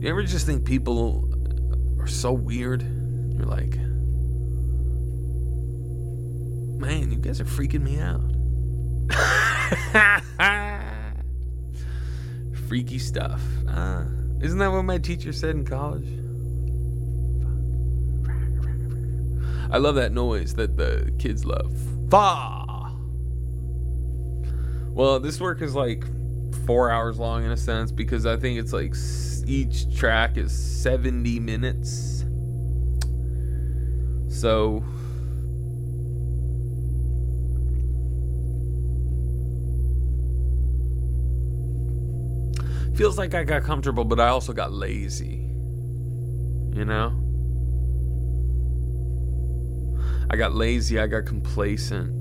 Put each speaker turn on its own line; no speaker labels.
You ever just think people are so weird? You're like, man, you guys are freaking me out. Freaky stuff. Isn't that what my teacher said in college? I love that noise that the kids love. Fa. Well, this work is like 4 hours long in a sense, because I think it's like each track is 70 minutes. So feels like I got comfortable, but I also got lazy. You know? I got lazy, I got complacent.